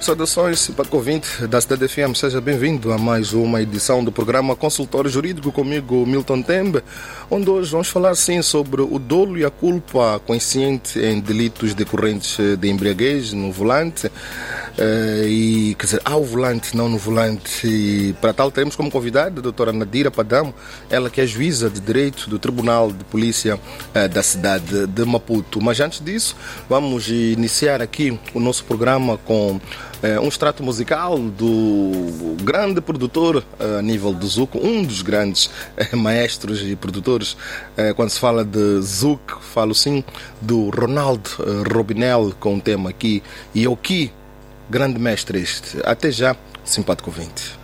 Saudações, simpático ouvinte da Cidade FM, seja bem-vindo a mais uma edição do programa Consultório Jurídico comigo, Milton Tembe, onde hoje vamos falar sim sobre o dolo e a culpa consciente em delitos decorrentes de embriaguez no volante, e quer dizer, ao volante, não no volante. E para tal teremos como convidada a doutora Nadira Padamo, ela que é juíza de Direito do Tribunal de Polícia da cidade de Maputo. Mas antes disso, vamos iniciar aqui o nosso programa com um extrato musical do grande produtor a nível do Zouk, um dos grandes maestros e produtores. Quando se fala de Zouk, falo sim do Ronaldo Robinel, com um tema aqui, e o que grande mestre este. Até já, simpático ouvinte.